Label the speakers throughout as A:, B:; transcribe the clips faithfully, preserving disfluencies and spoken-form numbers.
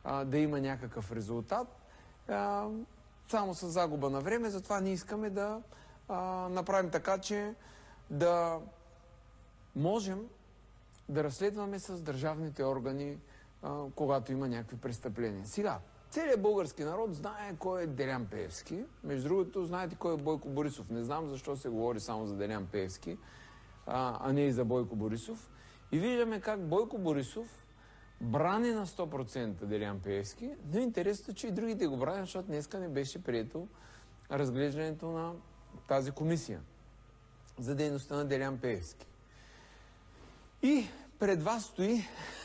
A: а, да има някакъв резултат, а, само с загуба на време. Затова ние искаме да а, направим така, че да можем да разследваме с държавните органи, а, когато има някакви престъпления. Сега, целият български народ знае кой е Делян Пеевски. Между другото, знаете кой е Бойко Борисов. Не знам защо се говори само за Делян Пеевски, а, а не и за Бойко Борисов. И виждаме как Бойко Борисов брани на сто процента Делян Пеевски, но интересното е, че и другите го бранят, защото днеска не беше прието разглеждането на тази комисия за дейността на Делян Пеевски. И пред вас стои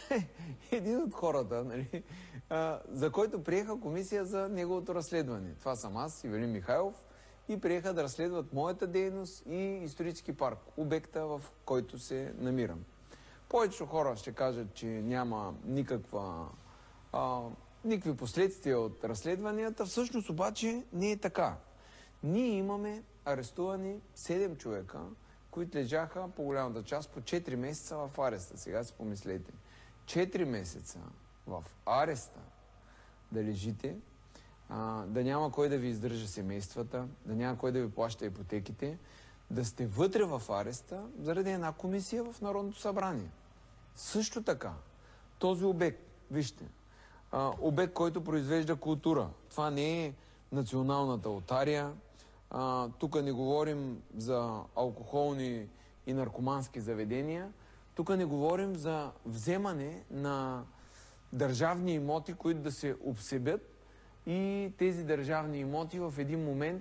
A: един от хората, нали, а, за който приеха комисия за неговото разследване. Това съм аз, Ивелин Михайлов, и приеха да разследват моята дейност и исторически парк, обекта, в който се намирам. Повечето хора ще кажат, че няма никаква, а, никакви последствия от разследванията. Всъщност обаче не е така. Ние имаме арестувани седем човека, които лежаха по голямата част по четири месеца в ареста. Сега си помислете. четири месеца в ареста да лежите, а, да няма кой да ви издържа семействата, да няма кой да ви плаща ипотеките, да сте вътре в ареста заради една комисия в Народното събрание. Също така, този обект, вижте, а, обект, който произвежда култура. Това не е националната лотария. А, тук не говорим за алкохолни и наркомански заведения. Тук не говорим за вземане на държавни имоти, които да се обсебят и тези държавни имоти в един момент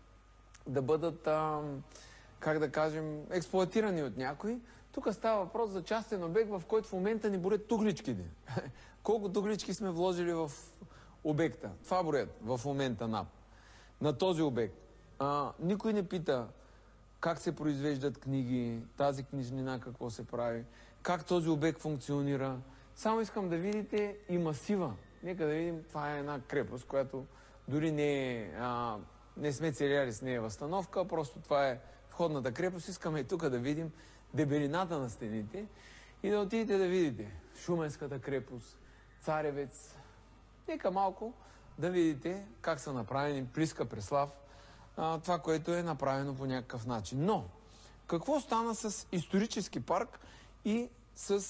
A: да бъдат, а, как да кажем, експлоатирани от някой. Тук става въпрос за частен обект, в който в момента ни борят тухличките. Колко тухлички сме вложили в обекта? Това борят в момента НАП. На този обект. А, никой не пита как се произвеждат книги, тази книжнина какво се прави, как този обект функционира. Само искам да видите и масива. Нека да видим, това е една крепост, която дори не е, а, не сме целяли с нея възстановка, просто това е входната крепост. Искаме и тук да видим дебелината на стените и да отидете да видите Шуменската крепост, Царевец. Нека малко да видите как са направени Плиска, Преслав, а, това, което е направено по някакъв начин. Но, какво стана с исторически парк и с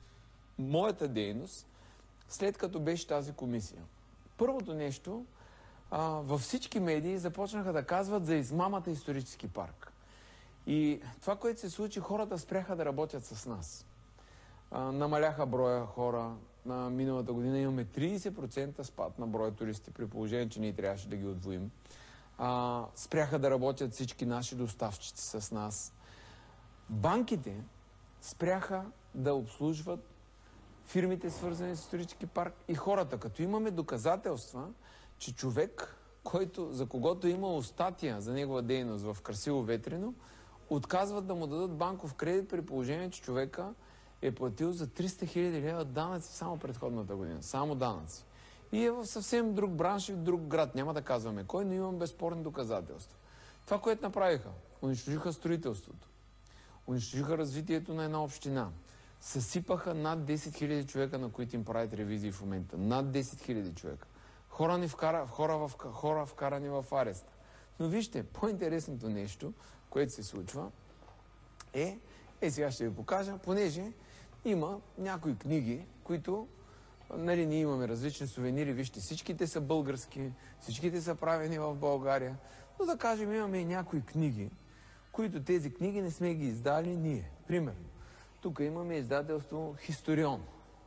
A: моята дейност, след като беше тази комисия? Първото нещо, а, във всички медии започнаха да казват за измамата исторически парк. И това, което се случи, хората спряха да работят с нас. А, намаляха броя хора. На миналата година имаме трийсет процента спад на броя туристи, при положение, че ние трябваше да ги удвоим. А, спряха да работят всички наши доставчици с нас. Банките спряха да обслужват фирмите, свързани с исторически парк, и хората. Като имаме доказателства, че човек, който, за когото е имало статия за негова дейност в Красиво Ветрино, отказват да му дадат банков кредит, при положение, че човека е платил за триста хиляди лева данъци само предходната година. Само данъци. И е в съвсем друг бранш и в друг град. Няма да казваме кой, но имам безспорни доказателства. Това, което направиха, унищожиха строителството, унищожиха развитието на една община, съсипаха над десет хиляди човека, на които им правят ревизии в момента. Над десет хиляди човека. Хора, ни вкара, хора, в, хора вкарани в ареста. Но вижте, по-интересното нещо, което се случва, е, е сега ще ви покажа, понеже има някои книги, които, нали, ние имаме различни сувенири, вижте, всичките са български, всичките са правени в България, но да кажем, имаме и някои книги, които тези книги не сме ги издали ние. Примерно, тук имаме издателство Историон.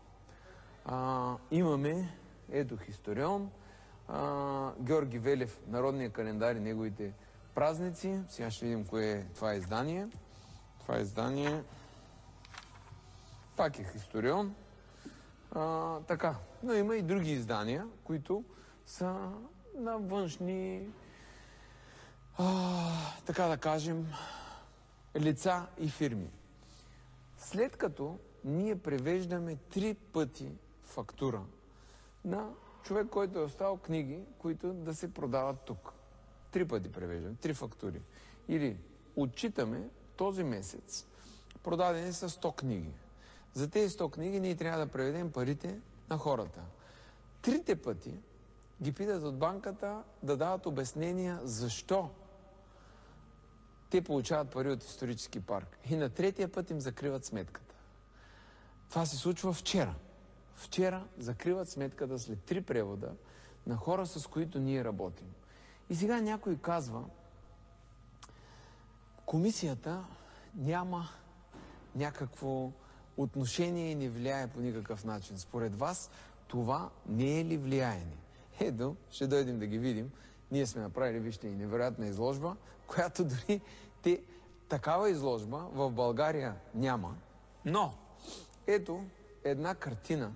A: А, имаме, ето Историон, а, Георги Велев, Народния календар и неговите празници. Сега ще видим кое е това издание. Това издание пак е Историон. А, така, но има и други издания, които са на външни, а, така да кажем, лица и фирми. След като ние превеждаме три пъти фактура на човек, който е оставил книги, които да се продават тук. Три пъти превеждаме, три фактури. Или отчитаме този месец продадени са сто книги. За тези сто книги ние трябва да преведем парите на хората. трите пъти ги питат от банката да дават обяснения защо те получават пари от исторически парк. И на третия път им закриват сметката. Това се случва вчера. Вчера закриват сметката след три превода на хора, с които ние работим. И сега някой казва, комисията няма някакво отношение и не влияе по никакъв начин. Според вас това не е ли влияние? Ето, ще дойдем да ги видим. Ние сме направили, вижте, и невероятна изложба, която дори те, такава изложба в България няма. Но, ето една картина,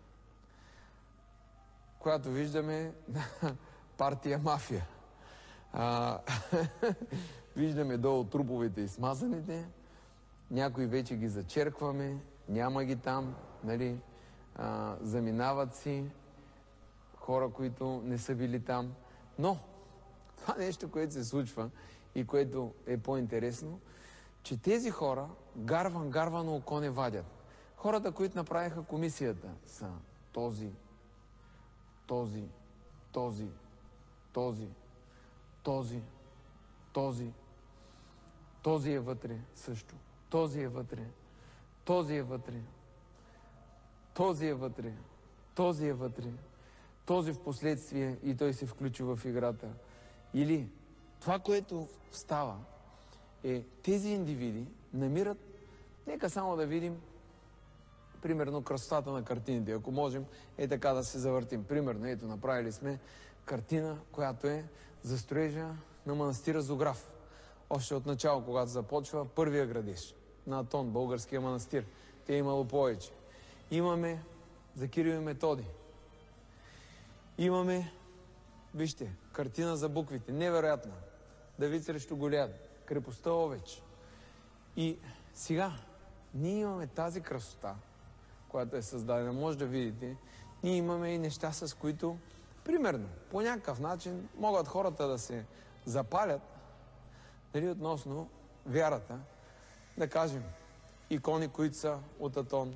A: която виждаме на партия мафия. А, виждаме долу труповете и смазаните, някои вече ги зачеркваме, няма ги там, нали, а, заминават си хора, които не са били там. Но това нещо, което се случва и което е по-интересно, че тези хора гарван, гарвано око не вадят. Хората, които направиха комисията, са този, този, този, този, този, този, този е вътре също, този е вътре, този е вътре, този е вътре, този е вътре, този в последствие и той се включи в играта. Или това, което става, е тези индивиди намират, нека само да видим, примерно красотата на картините. Ако можем, е така да се завъртим. Примерно, ето, направили сме картина, която е за строежа на манастира Зограф. Още от начало, когато започва първия градеж на Атон, българския манастир. Те е имало повече. Имаме за Кирил и Методи. Имаме, вижте, картина за буквите. Невероятна. Давид срещу Голиат. Крепостта Овеч. И сега, ние имаме тази красота, която е създадена. Може да видите, ние имаме и неща, с които, примерно, по някакъв начин могат хората да се запалят, дали относно вярата, да кажем, икони, които са от Атон,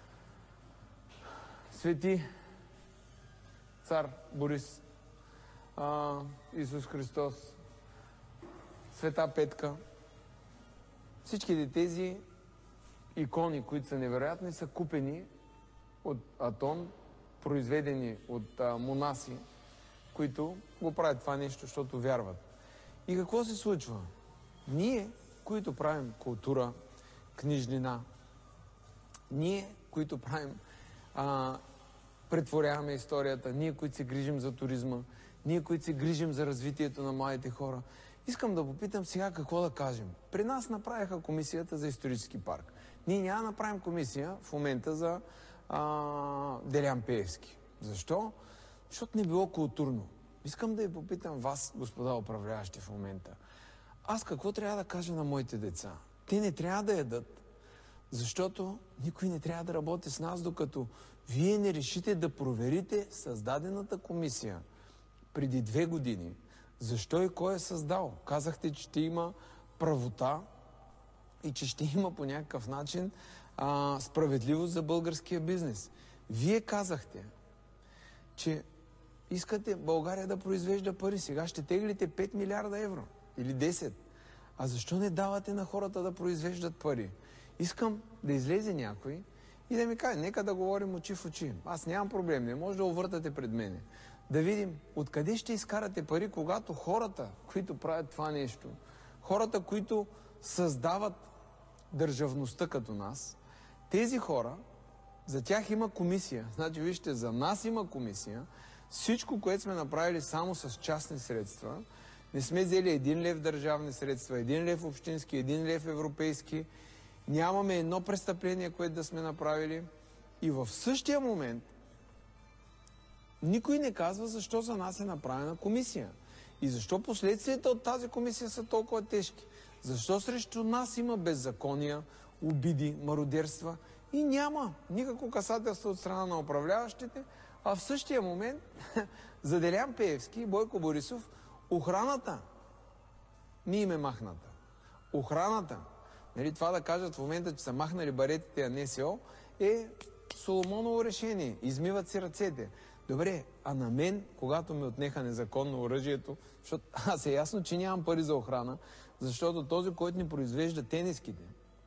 A: Свети цар Борис, а, Исус Христос, Света Петка. Всичките тези икони, които са невероятни, са купени от Атон, произведени от а, монаси, които го правят това нещо, защото вярват. И какво се случва? Ние, които правим култура, книжнина, ние, които правим, а, претворяваме историята, ние, които се грижим за туризма, ние, които се грижим за развитието на младите хора, искам да попитам сега какво да кажем. При нас направиха комисията за исторически парк. Ние няма да направим комисия в момента за а, Делян Пеевски. Защо? Защото не било културно. Искам да ви попитам вас, господа управляващи в момента. Аз какво трябва да кажа на моите деца? Те не трябва да ядат, защото никой не трябва да работи с нас, докато вие не решите да проверите създадената комисия преди две години. Защо и кой е създал? Казахте, че ще има правота и че ще има по някакъв начин а, справедливост за българския бизнес. Вие казахте, че искате България да произвежда пари. Сега ще теглите пет милиарда евро или десет. А защо не давате на хората да произвеждат пари? Искам да излезе някой и да ми каже, нека да говорим очи в очи. Аз нямам проблем, не може да увъртате пред мене. Да видим откъде ще изкарате пари, когато хората, които правят това нещо, хората, които създават държавността като нас, тези хора, за тях има комисия. Значи, вижте, за нас има комисия. Всичко, което сме направили само с частни средства, не сме взели един лев държавни средства, един лев общински, един лев европейски, нямаме едно престъпление, което да сме направили. И в същия момент никой не казва защо за нас е направена комисия. И защо последствията от тази комисия са толкова тежки. Защо срещу нас има беззакония, обиди, мародерства и няма никакво касателство от страна на управляващите, а в същия момент за Делян Пеевски и Бойко Борисов охраната ми им е махната. Охраната, нали, това да кажат в момента, че са махнали баретите на НСО, е Соломоново решение. Измиват си ръцете. Добре, а на мен, когато ми отнеха незаконно оръжието, защото аз е ясно, че нямам пари за охрана, защото този, който ни произвежда тениските,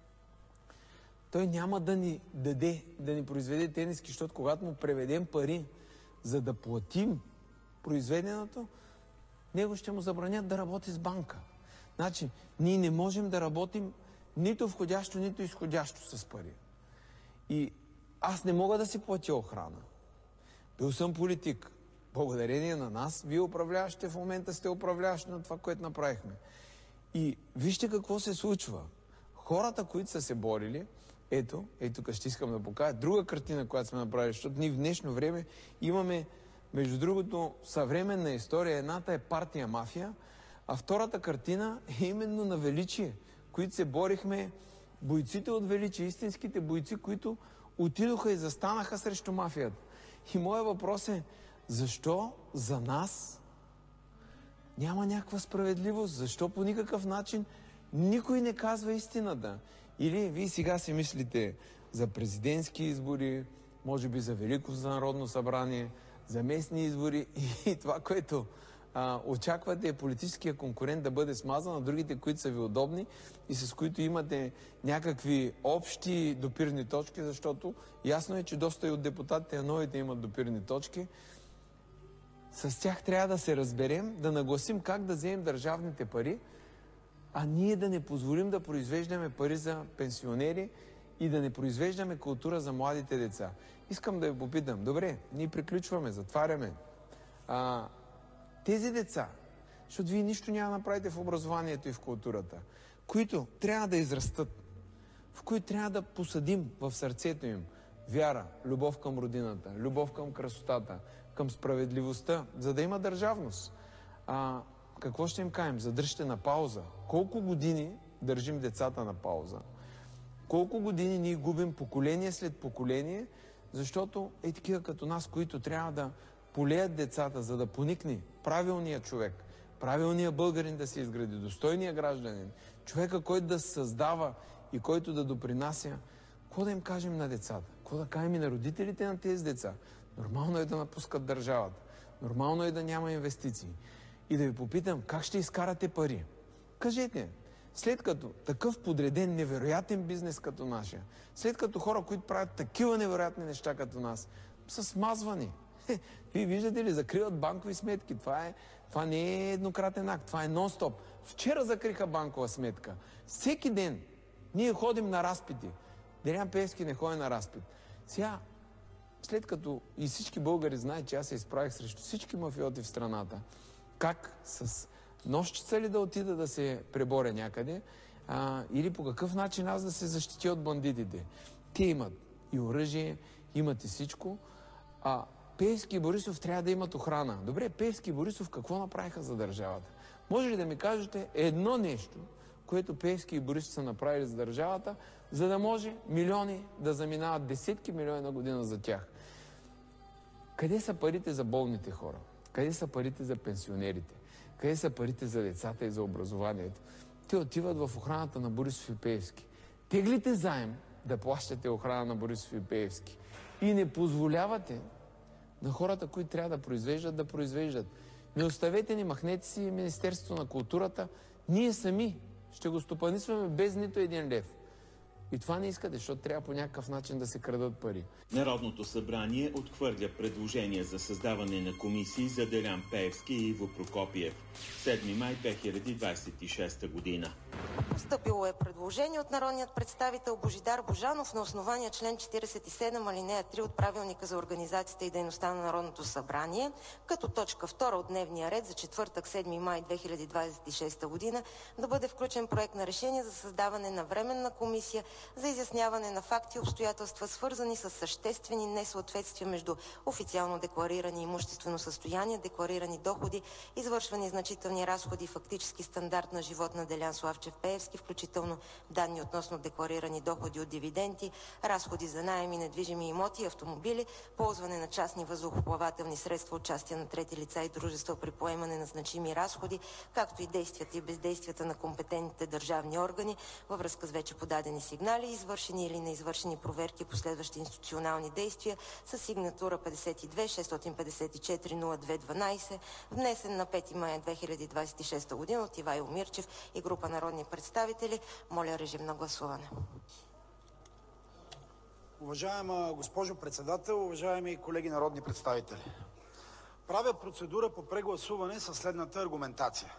A: той няма да ни даде, да ни произведе тениски, защото когато му преведем пари, за да платим произведеното, него ще му забранят да работи с банка. Значи, ние не можем да работим нито входящо, нито изходящо с пари. И аз не мога да си платя охрана. Бил съм политик. Благодарение на нас, вие управляващите в момента сте управляващи на това, което направихме. И вижте какво се случва. Хората, които са се борили, ето, ето тук ще искам да покажа друга картина, която сме направили, защото ние в днешно време имаме, между другото, съвременна история. Едната е партия мафия, а втората картина е именно на Величие, които се борихме, бойците от Величие, истинските бойци, които отидоха и застанаха срещу мафията. И моят въпрос е, защо за нас няма някаква справедливост? Защо по никакъв начин никой не казва истината? Или вие сега си мислите за президентски избори, може би за Велико народно събрание, за местни избори и това, което а, очаквате е политическия конкурент да бъде смазан, а другите, които са ви удобни и с които имате някакви общи допирни точки, защото ясно е, че доста и от депутатите на новите имат допирни точки. С тях трябва да се разберем, да нагласим как да вземем държавните пари, а ние да не позволим да произвеждаме пари за пенсионери и да не произвеждаме култура за младите деца. Искам да ви попитам, добре, ние приключваме, затваряме. А, тези деца, защото вие нищо няма да направите в образованието и в културата, които трябва да израстат, в които трябва да посадим в сърцето им вяра, любов към родината, любов към красотата, към справедливостта, за да има държавност. А, какво ще им кажем? Задръжте на пауза. Колко години държим децата на пауза? Колко години ние губим поколение след поколение, защото е такива като нас, които трябва да полеят децата, за да поникне правилният човек, правилният българин да се изгради, достойният гражданин, човека, който да създава и който да допринася. Какво да им кажем на децата? Какво да кажем и на родителите на тези деца? Нормално е да напускат държавата. Нормално е да няма инвестиции. И да ви попитам, как ще изкарате пари? Кажете, след като такъв подреден, невероятен бизнес като нашия, след като хора, които правят такива невероятни неща като нас, са смазвани. Хе, вие виждате ли, закриват банкови сметки. Това, е, това не е еднократен акт, това е нон-стоп. Вчера закриха банкова сметка. Всеки ден ние ходим на разпити. Делян Пеевски не ходи на разпит. Сега, след като и всички българи знаят, че аз се изправих срещу всички мафиоти в страната, как с нощица ли да отида да се преборя някъде, а, или по какъв начин аз да се защитя от бандитите. Те имат и оръжие, имат и всичко, а Пеевски и Борисов трябва да имат охрана. Добре, Пеевски и Борисов какво направиха за държавата? Може ли да ми кажете едно нещо, което Пеевски и Борисов са направили за държавата, за да може милиони да заминават, десетки милиони на година за тях? Къде са парите за болните хора? Къде са парите за пенсионерите? Къде са парите за децата и за образованието? Те отиват в охраната на Борисов и Пеевски. Теглите заем да плащате охрана на Борисов и Пеевски. И не позволявате на хората, които трябва да произвеждат, да произвеждат. Не оставете ни, махнете си Министерството на културата. Ние сами ще го стопанисваме без нито един лев. И това не искате, защото трябва по някакъв начин да се крадат пари.
B: Народното събрание отхвърля предложение за създаване на комисии за Делян Пеевски и Иво Прокопиев. седми май две хиляди двадесет и шеста година.
C: Встъпило е предложение от народният представител Божидар Божанов на основание член четиридесет и седем алинея три от Правилника за организацията и дейността на Народното събрание, като точка втора от дневния ред за четвъртък, седми май две хиляди двадесет и шеста година, да бъде включен проект на решение за създаване на временна комисия за изясняване на факти и обстоятелства, свързани с съществени несъответствия между официално декларирани имуществено състояние, декларирани доходи, извършвани значителни разходи и фактически стандарт на живот на Делян Славчев Мирчев Пеевски, включително данни относно декларирани доходи от дивиденти, разходи за наеми, недвижими имоти и автомобили, ползване на частни въздухоплавателни средства, участие на трети лица и дружества при поемане на значими разходи, както и действията и бездействията на компетентните държавни органи във връзка с вече подадени сигнали, извършени или неизвършени проверки и последващи институционални действия с сигнатура петдесет и две шестстотин петдесет и четири нула две дванадесет, внесен на пети май две хиляди двадесет и шеста година от Ивайло Мирчев и група народни представители. Моля, режим на гласуване.
D: Уважаема госпожо председател, уважаеми колеги народни представители! Правя процедура по прегласуване със следната аргументация.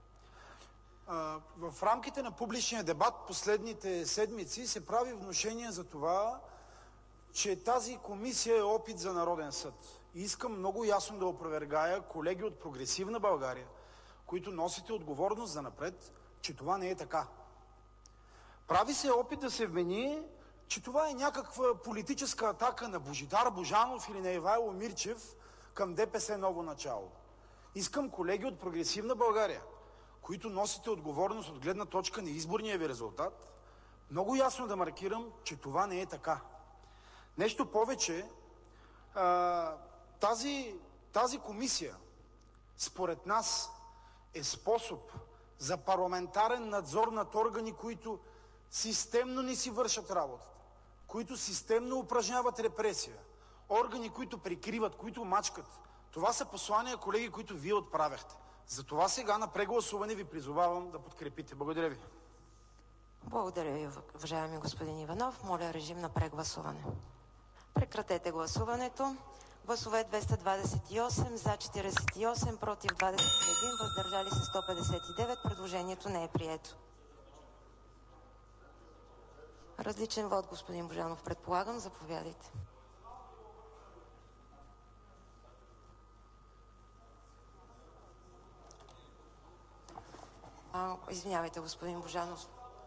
D: В рамките на публичния дебат последните седмици се прави внушение за това, че тази комисия е опит за народен съд. И искам много ясно да опровергая, колеги от Прогресивна България, които носите отговорност занапред, че това не е така. Прави се опит да се вмени, че това е някаква политическа атака на Божидар Божанов или на Ивайло Мирчев към ДПС ново начало. Искам, колеги от Прогресивна България, които носите отговорност от гледна точка на изборния ви резултат, много ясно да маркирам, че това не е така. Нещо повече, тази, тази комисия, според нас, е способ за парламентарен надзор над органи, които системно не си вършат работата, които системно упражняват репресия, органи, които прикриват, които мачкат. Това са послания, колеги, които вие отправяхте. Затова сега на прегласуване ви призовавам да подкрепите. Благодаря ви.
C: Благодаря ви, уважаеми господин Иванов. Моля, режим на прегласуване. Прекратете гласуването. Гласове двеста двадесет и осем, за четиридесет и осем, против двадесет и един, въздържали се сто петдесет и девет. Предложението не е прието. Различен вод, господин Божанов, предполагам. Заповядайте. А, извинявайте, господин Божанов.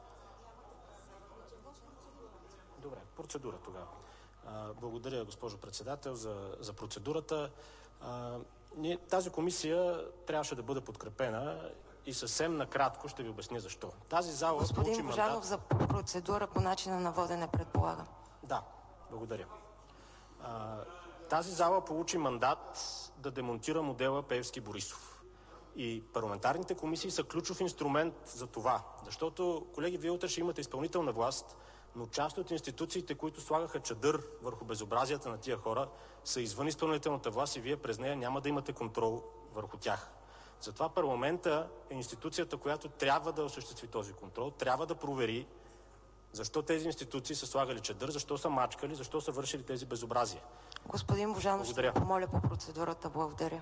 E: Добре, процедура тогава. А, благодаря, госпожо председател, за, за процедурата. А, ние, тази комисия трябваше да бъде подкрепена и съвсем накратко ще ви обясня защо. Тази зала
C: господин
E: получи
C: Божанов,
E: мандат...
C: за процедура по начина на водене, предполагам.
E: Да, благодаря. А, тази зала получи мандат да демонтира модела Пеевски-Борисов. И парламентарните комисии са ключов инструмент за това. Защото, колеги, вие утре ще имате изпълнителна власт, но част от институциите, които слагаха чадър върху безобразията на тия хора, са извън изпълнителната власт и вие през нея няма да имате контрол върху тях. Затова парламента е институцията, която трябва да осъществи този контрол, трябва да провери защо тези институции са слагали чадър, защо са мачкали, защо са вършили тези безобразия.
C: Господин Божанов, ще помоля по процедурата. Благодаря.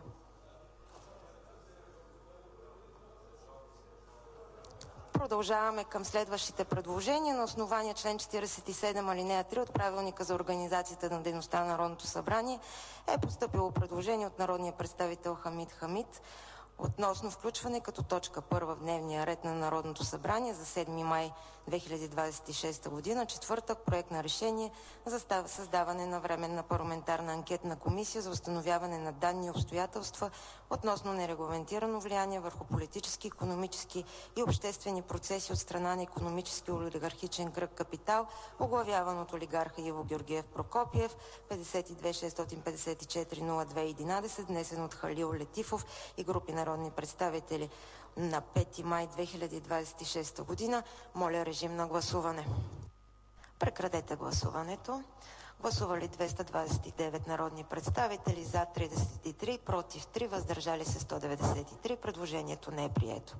C: Продължаваме към следващите предложения. На основание член четиридесет и седем алинея три от Правилника за организацията на дейността на Народното събрание е постъпило предложение от народния представител Хамид Хамид относно включване като точка първа в дневния ред на Народното събрание за седми май две хиляди двадесет и шеста година, четвъртък, проект на решение за създаване на временна парламентарна анкетна комисия за установяване на данни и обстоятелства относно нерегламентирано влияние върху политически, икономически и обществени процеси от страна на икономически олигархичен кръг Капитал, оглавяван от олигарха Иво Георгиев Прокопиев, петдесет и две шестстотин петдесет и четири нула две единадесет, внесен от Халил Летифов и групи народни представители на пети май две хиляди двадесет и шеста година. Моля, режим на гласуване. Прекратете гласуването. Гласували двеста двадесет и девет народни представители, за тридесет и три, против три, въздържали се сто деветдесет и три. Предложението не е прието.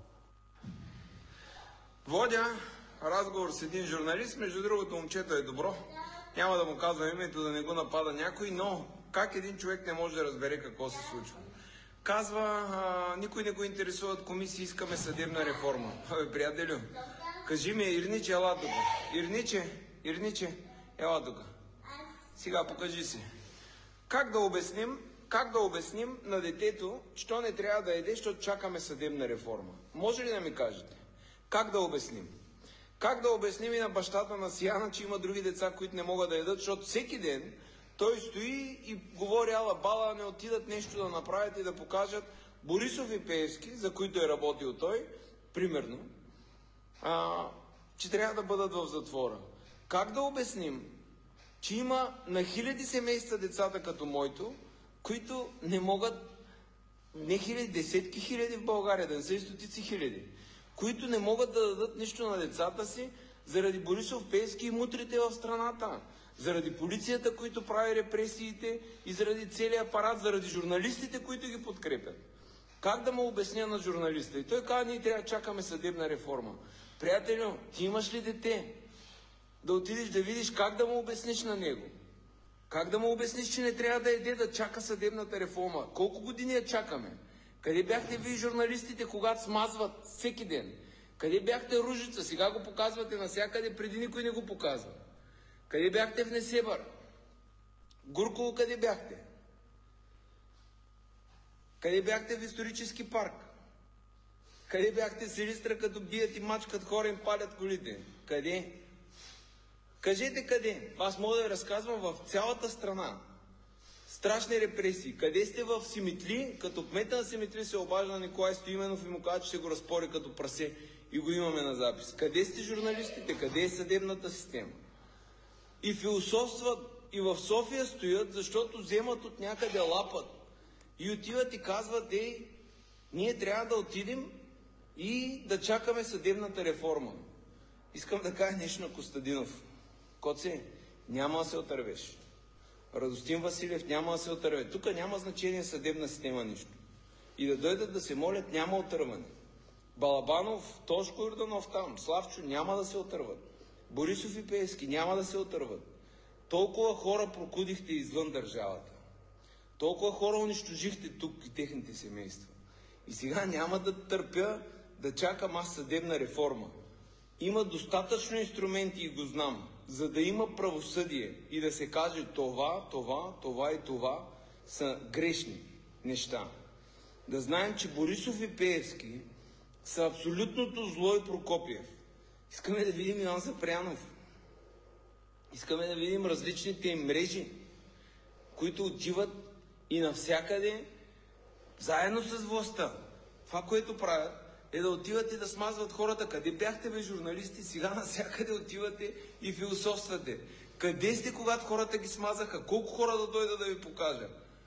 A: Водя разговор с един журналист, между другото момчето е добро. Няма да му казвам името, да не го напада някой, но как един човек не може да разбере какво се случва? Казва, а, никой не го интересува от комисии, искаме съдебна реформа. Абе, приятелю, кажи ми, Ирниче, ела тук. Ирниче, Ирниче, ела тук. Сега покажи се. Как да обясним, как да обясним на детето, що не трябва да яде, защото чакаме съдебна реформа? Може ли да ми кажете? Как да обясним? Как да обясним и на бащата на Сияна, че има други деца, които не могат да ядат, защото всеки ден той стои и говори ала бала, не отидат нещо да направят и да покажат Борисов и Пеевски, за които е работил той, примерно, а, че трябва да бъдат в затвора. Как да обясним, че има на хиляди семейства децата като моето, които не могат, не хиляди, десетки хиляди в България, да не са и стотици хиляди, които не могат да дадат нищо на децата си заради Борисов, Пеевски и мутрите в страната, заради полицията, които прави репресиите и заради целия апарат, заради журналистите, които ги подкрепят. Как да му обясня на журналиста? И той казва, ние трябва да чакаме съдебна реформа. Приятелю, ти имаш ли дете? Да отидеш да видиш как да му обясниш на него. Как да му обясниш, че не трябва да еде да чака съдебната реформа? Колко години я чакаме? Къде бяхте вие журналистите, когато смазват всеки ден? Къде бяхте Ружица? Сега го показвате навсякъде, преди никой не го показва. Къде бяхте в Несебър? Гурково къде бяхте? Къде бяхте в исторически парк? Къде бяхте в Силистра, като бият и мачкат хора, им палят колите? Къде? Кажете къде? Аз мога да ви разказвам в цялата страна. Страшни репресии. Къде сте в Симитли? Като кмета на Симитли се обажда на Николай Стоименов и му казва, че ще го разпори като прасе и го имаме на запис. Къде сте журналистите? Къде е съдебната система? И философстват, и в София стоят, защото вземат от някъде лапът. И отиват и казват, ей, ние трябва да отидем и да чакаме съдебната реформа. Искам да кажа нещо на Костадинов. Коце, няма да се отървеш. Радостин Василев няма да се отърве. Тук няма значение съдебна система нищо. И да дойдат да се молят, няма отърване. Балабанов, Тошко Йорданов там, Славчо няма да се отърват. Борисов и Пеевски няма да се отърват. Толкова хора прокудихте извън държавата. Толкова хора унищожихте тук и техните семейства. И сега няма да търпя да чакам аз съдебна реформа. Има достатъчно инструменти и го знам, за да има правосъдие и да се каже това, това, това и това са грешни неща. Да знаем, че Борисов и Пеевски са абсолютното зло и Прокопиев. Искаме да видим Иван Запрянов. Искаме да видим различните им мрежи, които отиват и навсякъде заедно с властта. Това, което правят, е да отиват и да смазват хората. Къде бяхте, бе, журналисти? Сега навсякъде отивате и философствате. Къде сте, когато хората ги смазаха? Колко хора да дойдат да ви покажа?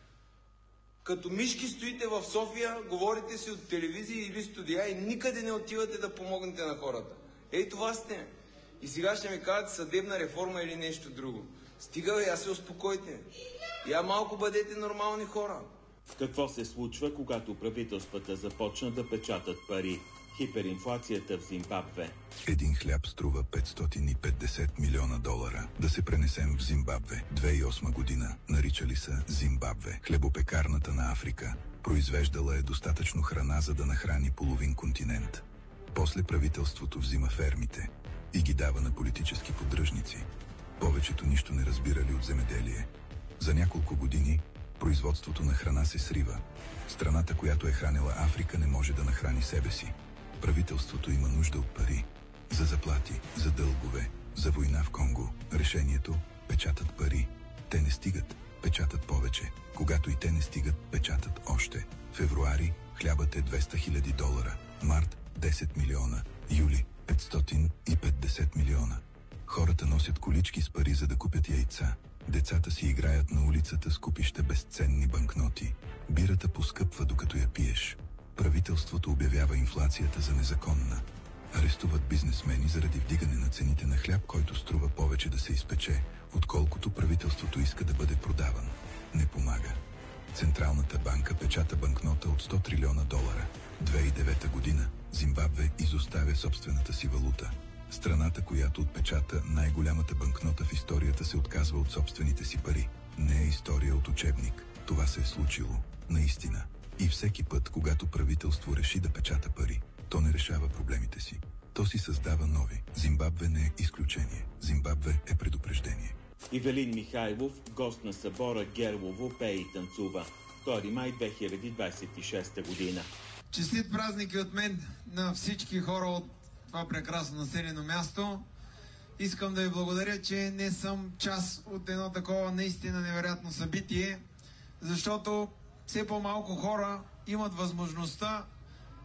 A: Като мишки стоите в София, говорите си от телевизии или студия и никъде не отивате да помогнете на хората. Ей, това сте. И сега ще ми кажат съдебна реформа или нещо друго. Стига, бе, я се успокойте. Я малко бъдете нормални хора.
B: Какво се случва, когато правителствата започнат да печатат пари? Хиперинфлацията в Зимбабве.
F: Един хляб струва петстотин и петдесет милиона долара. Да се пренесем в Зимбабве. две хиляди и осма година. Наричали са Зимбабве. Хлебопекарната на Африка. Произвеждала е достатъчно храна, за да нахрани половин континент. После правителството взима фермите и ги дава на политически поддръжници. Повечето нищо не разбирали от земеделие. За няколко години производството на храна се срива. Страната, която е хранила Африка, не може да нахрани себе си. Правителството има нужда от пари. За заплати, за дългове, за война в Конго. Решението – печатат пари. Те не стигат, печатат повече. Когато и те не стигат, печатат още. Февруари хлябът е двеста хиляди долара. Март – десет милиона. Юли – петстотин и петдесет милиона. Хората носят колички с пари, за да купят яйца. Децата си играят на улицата с купища безценни банкноти. Бирата поскъпва, докато я пиеш. Правителството обявява инфлацията за незаконна. Арестуват бизнесмени заради вдигане на цените на хляб, който струва повече да се изпече, отколкото правителството иска да бъде продаван. Не помага. Централната банка печата банкнота от сто трилиона долара. две хиляди и девета година Зимбабве изоставя собствената си валута. Страната, която отпечата най-голямата банкнота в историята, се отказва от собствените си пари. Не е история от учебник. Това се е случило. Наистина. И всеки път, когато правителство реши да печата пари, то не решава проблемите си. То си създава нови. Зимбабве не е изключение. Зимбабве е предупреждение.
B: Ивелин Михайлов, гост на събора Герлово, пее и танцува. втори май две хиляди двадесет и шеста година.
G: Честит празник от мен на всички хора от това прекрасно населено място. Искам да ви благодаря, че не съм част от едно такова наистина невероятно събитие, защото все по-малко хора имат възможността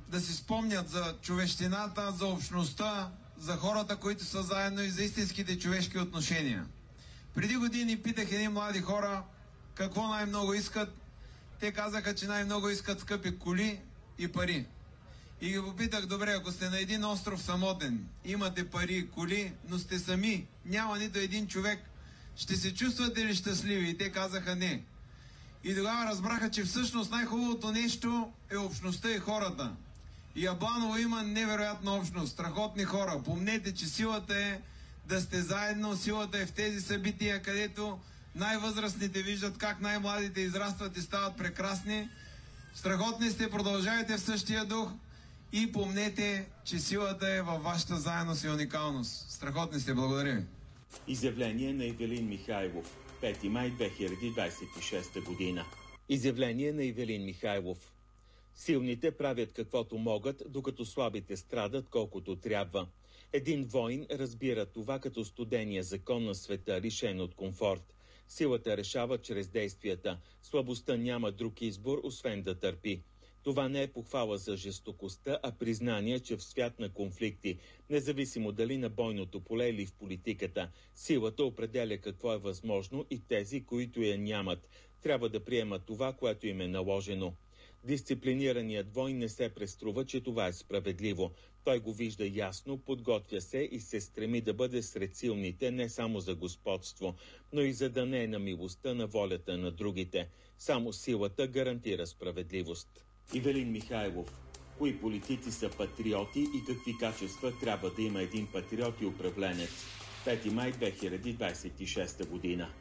G: да си спомнят за човещината, за общността, за хората, които са заедно и за истинските човешки отношения. Преди години питах едни млади хора какво най-много искат. Те казаха, че най-много искат скъпи коли и пари. И ги попитах, добре, ако сте на един остров самотен, имате пари и коли, но сте сами, няма нито един човек, ще се чувствате ли щастливи? И те казаха не. И тогава разбраха, че всъщност най-хубавото нещо е общността и хората. И Ябланово има невероятна общност, страхотни хора. Помнете, че силата е да сте заедно, силата е в тези събития, където най-възрастните виждат как най-младите израстват и стават прекрасни. Страхотни сте, продължавайте в същия дух и помнете, че силата е във вашата заедност и уникалност. Страхотни сте, благодаря ви.
B: Изявление на Ивелин Михайлов, пети май две хиляди двадесет и шеста година. Изявление на Ивелин Михайлов. Силните правят каквото могат, докато слабите страдат колкото трябва. Един воин разбира това като студения закон на света, лишен от комфорт. Силата решава чрез действията. Слабостта няма друг избор, освен да търпи. Това не е похвала за жестокостта, а признание, че в свят на конфликти, независимо дали на бойното поле или в политиката, силата определя какво е възможно и тези, които я нямат, трябва да приемат това, което им е наложено. Дисциплинираният войн не се преструва, че това е справедливо. Той го вижда ясно, подготвя се и се стреми да бъде сред силните не само за господство, но и за да не е на милостта на волята на другите. Само силата гарантира справедливост. Ивелин Михайлов. Кои политици са патриоти и какви качества трябва да има един патриот и управленец? пети май две хиляди двадесет и шеста година.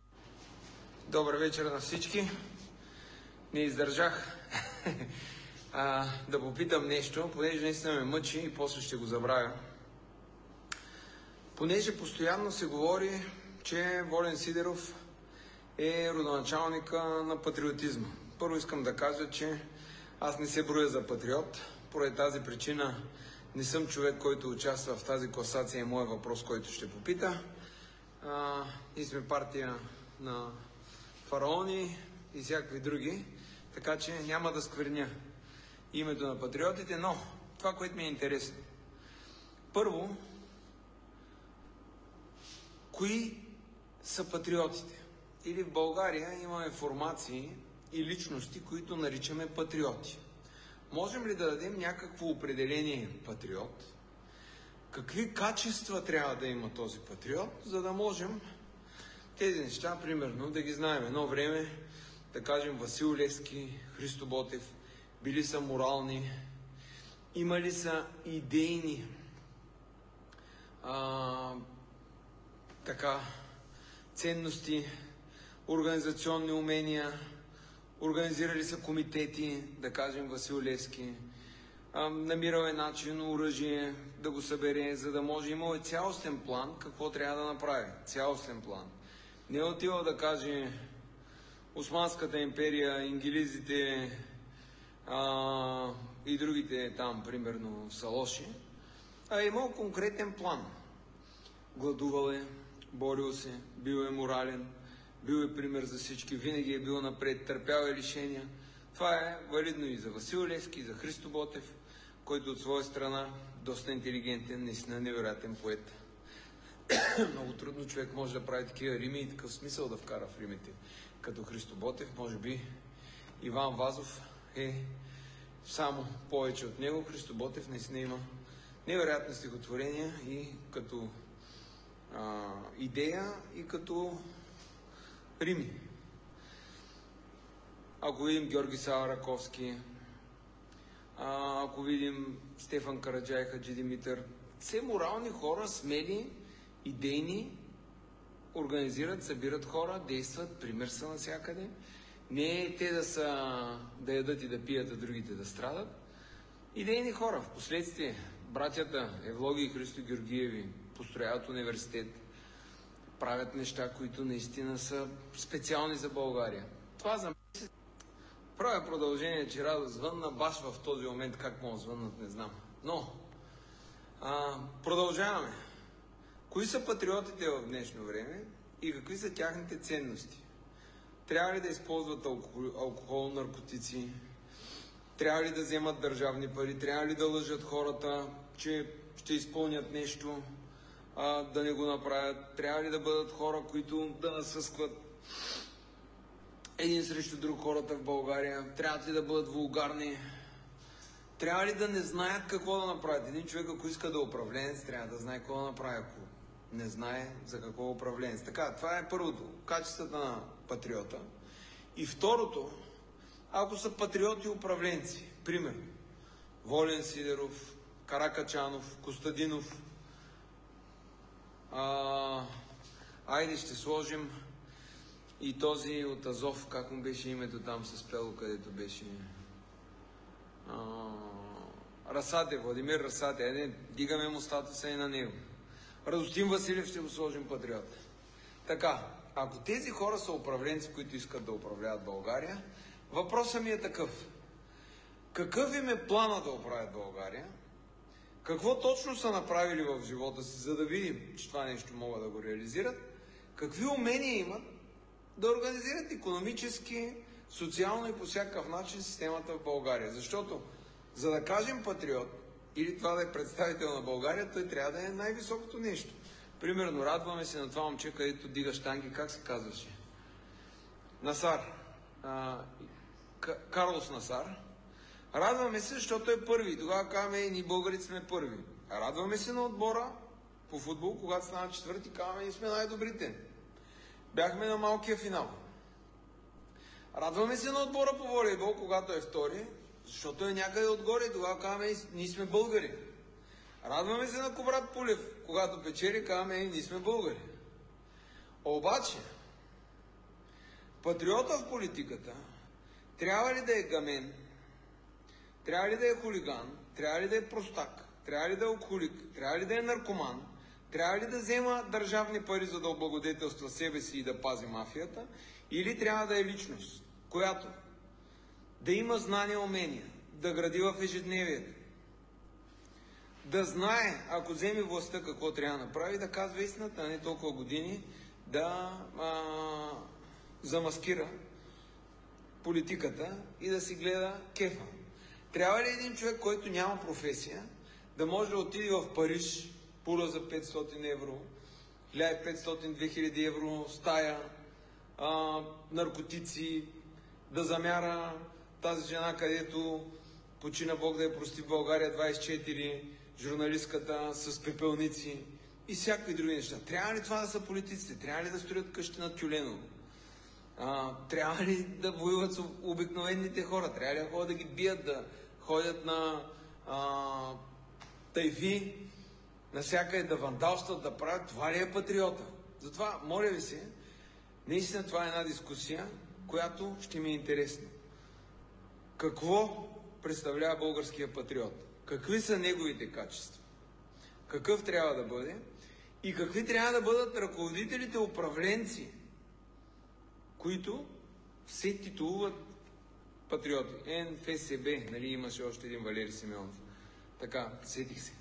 A: Добър вечер на всички. Не издържах а, да попитам нещо, понеже наистина ме мъчи и после ще го забравя. Понеже постоянно се говори, че Волен Сидеров е родоначалника на патриотизма. Първо искам да кажа, че аз не се броя за патриот. Поради тази причина не съм човек, който участва в тази класация, е моят въпрос, който ще попита. А, ние сме партия на фараони и всякакви други, така че няма да скверня името на патриотите, но това, което ми е интересно. Първо, кои са патриотите? Или в България имаме формации и личности, които наричаме патриоти. Можем ли да дадем някакво определение патриот? Какви качества трябва да има този патриот, за да можем тези неща, примерно, да ги знаем. Едно време, да кажем, Васил Левски, Христо Ботев, били са морални, имали са идейни а, така, ценности, организационни умения, организирали са комитети, да кажем Васил Левски, а, намирал е начин, оръжие да го събере, за да може, имал е цялостен план какво трябва да направи. Цялостен план. Не е отивал да каже Османската империя, инглизите а, и другите там, примерно, са лоши, а е имал конкретен план. Гладувал е, борил се, бил е морален, бил е пример за всички, винаги е бил напред, търпял е лишения. Това е валидно и за Васил Левски, и за Христо Ботев, който от своя страна доста интелигентен, наистина невероятен поет. Много трудно човек може да прави такива рими и такъв смисъл да вкара в римите. Като Христо Ботев, може би Иван Вазов е само повече от него. Христо Ботев наистина има невероятни стихотворения и като а, идея, и като рими. Ако видим Георги Сава Раковски, а, ако видим Стефан Караджай, Хаджи Димитър, все морални хора, смели, идейни, организират, събират хора, действат, пример са навсякъде. Не е те да са, да ядат и да пият, а другите да страдат. Идейни хора. Впоследствие братята Евлоги и Христо Георгиеви построяват университет, правят неща, които наистина са специални за България. Това за мен правя продължение, че Радо звънна, баш в този момент, как мога звъннат, не знам. Но, а, продължаваме. Кои са патриотите в днешно време и какви са тяхните ценности? Трябва ли да използват алкохол, алкохол наркотици? Трябва ли да вземат държавни пари? Трябва ли да лъжат хората, че ще изпълнят нещо, а, да не го направят? Трябва ли да бъдат хора, които да насъскват един срещу друг хората в България? Трябва ли да бъдат вулгарни? Трябва ли да не знаят какво да направят? Един човек, ако иска да е управленец, трябва да знае какво да направи, ако не знае за какво е управленец. Така, това е първото. Качествата на патриота. И второто, ако са патриоти управленци, примерно Волен Сидеров, Каракачанов, Костадинов, а, айде ще сложим и този от Азов, как му беше името там с Пело, където беше а, Расаде, Владимир Расаде, айде, дигаме му статуса и на него. Радостин Василев ще го сложим патриот. Така, ако тези хора са управленци, които искат да управляват България, въпросът ми е такъв. Какъв им е плана да управят България? Какво точно са направили в живота си, за да видим, че това нещо могат да го реализират? Какви умения имат да организират икономически, социално и по всякакъв начин системата в България? Защото, за да кажем патриот, или това да е представител на България, той трябва да е най-високото нещо. Примерно, радваме се на това момче, където дига щанги, как се казваше? Насар. А, Карлос Насар. Радваме се, защото е първи. Тогава казваме, и ние българите сме първи. А радваме се на отбора по футбол, когато стана четвърти, казваме, ние сме най-добрите. Бяхме на малкия финал. Радваме се на отбора по волейбол, когато е втори, защото е някъде отгоре и тогава казваме, ние сме българи. Радваме се на Кобрат Пулев, когато печели, казваме, ние сме българи. Обаче, патриота в политиката трябва ли да е гамен, трябва ли да е хулиган, трябва ли да е простак, трябва ли да е алкохолик, трябва ли да е наркоман, трябва ли да взема държавни пари, за да облагодетелства себе си и да пази мафията, или трябва да е личност, която да има знания и умения, да гради в ежедневието, да знае, ако вземе властта, какво трябва да направи, да казва истината, а не толкова години да а, замаскира политиката и да си гледа кефа. Трябва ли един човек, който няма професия, да може да отиде в Париж, пула за петстотин евро, хиляда и петстотин до две хиляди евро, стая, а, наркотици, да замяра тази жена, където почина Бог да я прости в България двайсет и четири, журналистката с пепелници и всякакви други неща. Трябва ли това да са политиците? Трябва ли да строят къщи на Тюленово? А, трябва ли да воюват с обикновените хора? Трябва ли да ходят да ги бият, да ходят на а, тайфи, навсякъде да вандалстват, да правят? Това ли е патриота? Затова, моля ви се, наистина това е една дискусия, която ще ми е интересна. Какво представлява българския патриот? Какви са неговите качества? Какъв трябва да бъде? И какви трябва да бъдат ръководителите, управленци, които се титулуват патриоти? Ен Ф С Б, нали, имаше още един Валери Симеонов. Така, сетих се.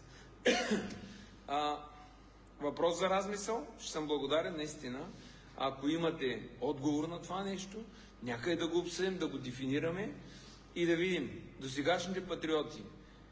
A: а, въпрос за размисъл. Ще съм благодарен, наистина. Ако имате отговор на това нещо, някъде да го обсъдим, да го дефинираме и да видим досегашните патриоти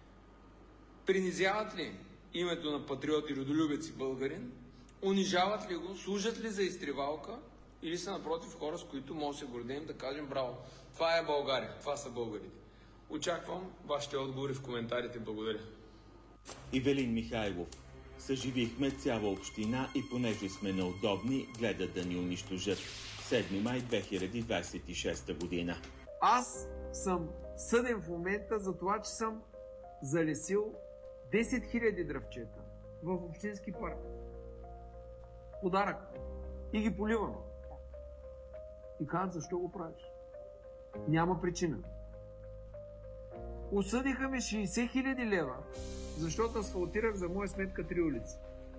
A: принизяват ли името на патриот и родолюбец и българин, унижават ли го, служат ли за изтривалка или са напротив хора, с които може да се гордеем, да кажем браво. Това е България, това са българите. Очаквам вашите отговори в коментарите. Благодаря.
B: Ивелин Михайлов. Съживихме цяла община и понеже сме неудобни, гледат да ни унищожат. седми май две хиляди двайсет и шеста година.
A: Аз съм съден в момента за това, че съм залесил десет хиляди дръвчета в общински парк. Подарък. И ги поливам. И казват, защо го правиш? Няма причина. Осъдиха ми шейсет хиляди лева, защото асфалтирах за моя сметка три улици,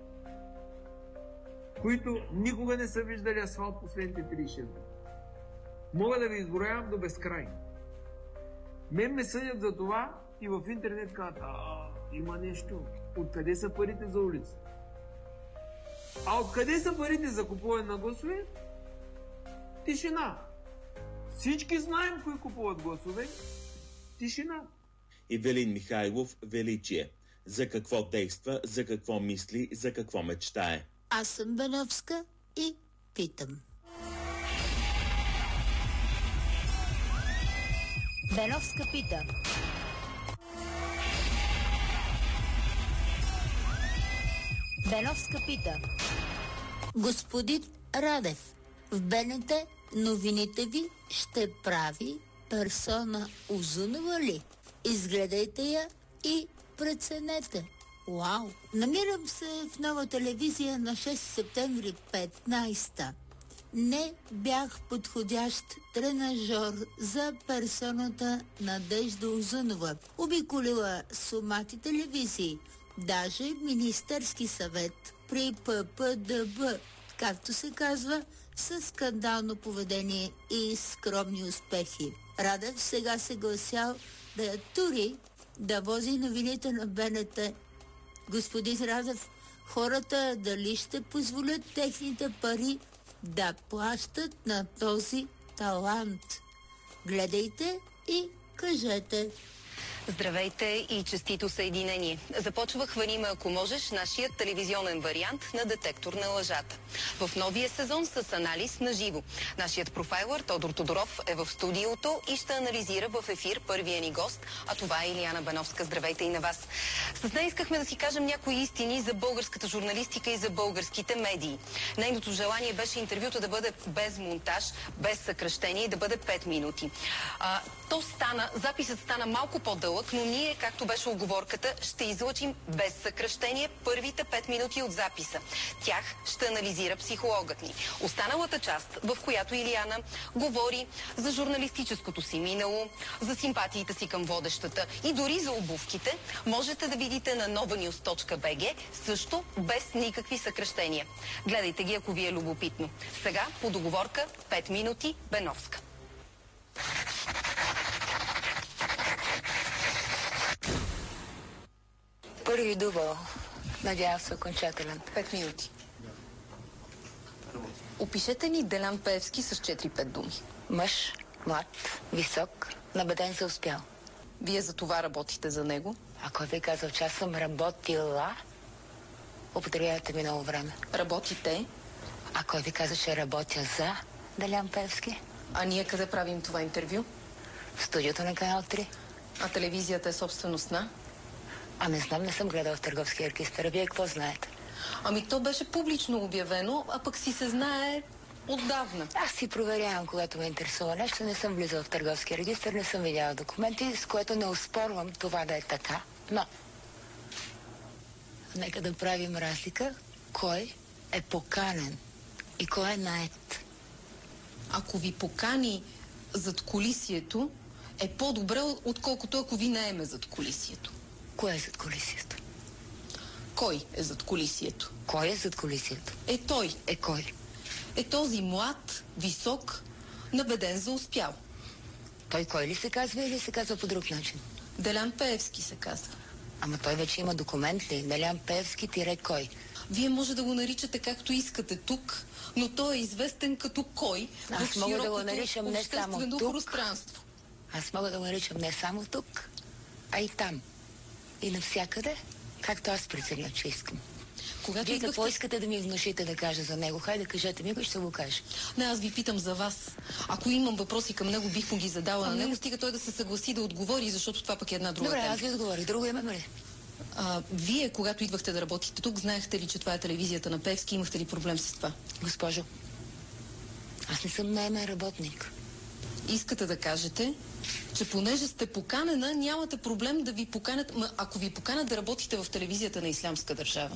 A: които никога не са виждали асфалт последните трийсет и шест години. Мога да ви изброявам до безкрай. Мен ме съдят за това и в интернет казват, а, има нещо. Откъде са парите за улица? А откъде са парите за купуване на гласове? Тишина. Всички знаем кои купуват гласове.
H: тишина.
B: Ивелин Михайлов величие. За какво действа, за какво мисли, за какво мечтае.
I: Аз съм Беновска и питам. Беновска пита. Беновска пита. Господин Радев, в БНТ новините ви ще прави персона Узунова ли? Изгледайте я и преценете. Вау! Намирам се в Нова телевизия на шести септември петнайсета. Не бях подходящ тренажор за персоната Надежда Узунова. Обиколила сумати телевизии, даже Министерски съвет при П П Д Б, както се казва, със скандално поведение и скромни успехи. Радев сега се гласял да я тури да вози новините на БНТ. Господин Радев, хората дали ще позволят техните пари да плащат на този талант? Гледайте и кажете.
J: Здравейте и честито съединение. Започва "Хвани ме, ако можеш", нашият телевизионен вариант на детектор на лъжата. В новия сезон с анализ на живо. Нашият профайлър Тодор Тодоров е в студиото и ще анализира в ефир първия ни гост, а това е Илияна Бановска. Здравейте и на вас. С нея искахме да си кажем някои истини за българската журналистика и за българските медии. Нейното желание беше интервюто да бъде без монтаж, без съкръщение и да бъде пет минути. А, то стана, записът стана малко по-дълъг, но ние, както беше уговорката, ще излъчим без съкръщение първите пет минути от записа. Тях ще анализира психологът ни. Останалата част, в която Илияна говори за журналистическото си минало, за симпатиите си към водещата и дори за обувките, можете да видите на нова нюз точка би джи, също без никакви съкръщения. Гледайте ги, ако ви е любопитно. Сега по договорка пет минути Беновска.
K: Първи дубъл. Надявам се окончателен.
J: Пет минути. Опишете ни Делян Пеевски с четири-пет думи.
K: Мъж, млад, висок, набеден за успял.
J: Вие за това работите за него?
K: А кой ви казал, че аз съм работила? Употребявате ми много време.
J: Работите?
K: А кой ви каза, че работя за Делян Пеевски?
J: А ние къде правим това интервю?
K: В студиото на Канал три.
J: А телевизията е собственост на?
K: А не знам, не съм гледал в Търговския регистър. Вие какво знаете?
J: Ами то беше публично обявено, а пък си се знае отдавна.
K: Аз си проверявам, когато ме интересува нещо. Не съм влизала в Търговския регистър, не съм видяла документи, с което не оспорвам това да е така. Но нека да правим разлика кой е поканен и кой е нает.
J: Ако ви покани зад колисието, е по-добре, отколкото ако ви наеме зад колисието.
K: Кое е зад колисието?
J: Кой е зад колисието?
K: Кой е зад колисието?
J: Е той.
K: Е кой?
J: Е този млад, висок, набеден за успял.
K: Той кой ли се казва или се казва по друг начин?
J: Делян Пеевски се казва.
K: Ама той вече има документ ли? Делян Пеевски тире кой?
J: Вие може да го наричате както искате тук, но той е известен като кой
K: Аз
J: в
K: мога да го наричам
J: широкото
K: не само
J: обществено
K: тук.
J: пространство.
K: Аз мога да го наричам не само тук, а и там. И навсякъде, както аз преценя, че искам.
J: Когато
K: Вие
J: идвахте...
K: какво искате да ми внушите да кажа за него? Хайде, кажете ми го и ще го кажа.
J: Не, аз ви питам за вас. Ако имам въпроси към него, бих му ги задала на него, стига той да се съгласи да отговори, защото това пък е една друга
K: Добре,
J: тема.
K: аз ви отговоря. Друго имаме ли?
J: А, вие, когато идвахте да работите тук, знаехте ли, че това е телевизията на Пеевски? Имахте ли проблем с това?
K: Госпожо, аз не съм наемен работник.
J: Искате да кажете, че понеже сте поканена, нямате проблем да ви поканят... Ма, ако ви поканят да работите в телевизията на Ислямска държава?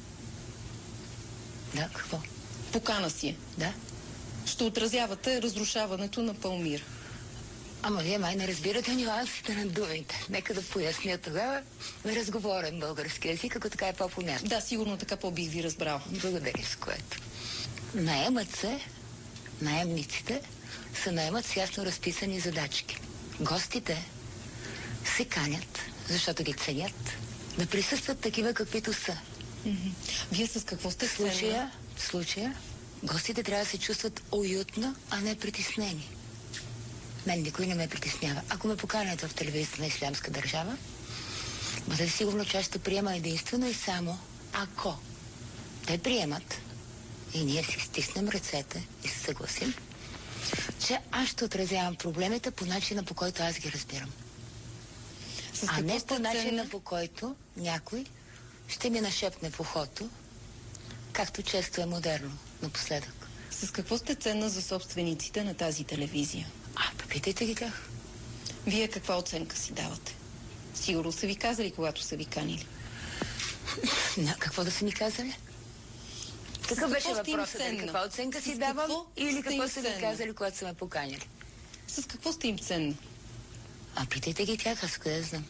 K: Да, какво?
J: Покана си е.
K: Да.
J: Ще отразявате разрушаването на Палмира.
K: Ама вие май не разбирате нюансите на думите. Нека да поясня тогава на разговорен български език, ако така е по-понятно.
J: Да, сигурно така по-бих ви разбрал.
K: Благодаря с което. Наемат се, наемниците се наемат с ясно разписани задачки. Гостите се канят, защото ги ценят, да присъстват такива каквито са.
J: Mm-hmm. Вие с какво сте
K: в случая, в случая, гостите трябва да се чувстват уютно, а не притеснени. Мен никой не ме притеснява. Ако ме поканят в телевизията на Ислямска държава, бъдете сигурно, че аз ще приема единствено и само ако те приемат и ние си стиснем ръцете и се съгласим, че аз ще отразявам проблемите по начина, по който аз ги разбирам. А не по начина, по който някой ще ми нашепне в ухото, както често е модерно напоследък.
J: С какво сте ценна за собствениците на тази телевизия?
K: А, попитайте ги тях.
J: Вие каква оценка си давате? Сигурно са ви казали, когато са ви канили.
K: Какво да са ми казали? Какъв беше въпросът? Каква оценка си давам или какво са ми казали, когато са ме поканили?
J: С какво сте им ценна?
K: А питайте ги тях, аз къде знам.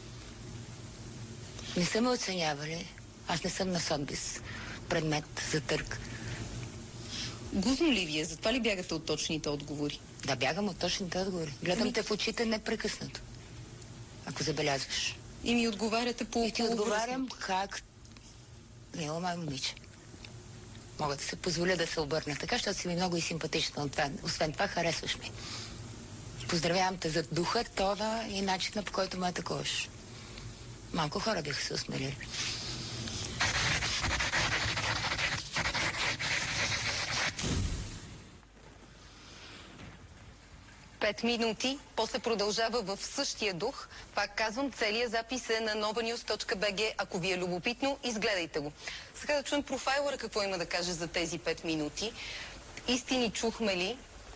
K: Не са ме оценявали. Аз не съм на Сотбис. Предмет за търг.
J: Гузно ли вие? Затова ли бягате от точните отговори?
K: Да, бягам от точните отговори. Гледам ми... те в очите непрекъснато. Ако забелязваш.
J: И ми отговаряте по
K: И ти отговарям как... Мило май момиче. Мога да се позволя да се обърна така, защото си ми много и симпатична от това. Освен това, харесваш ми. Поздравявам те за духа, тона и начина, по който ме атакуваш. Малко хора биха се усмелили.
J: Пет минути, после продължава в същия дух. Пак казвам, целият запис е на нова нюз точка би джи. Ако ви е любопитно, изгледайте го. Сега да чуем профайлера какво има да каже за тези пет минути. Истини чухме ли?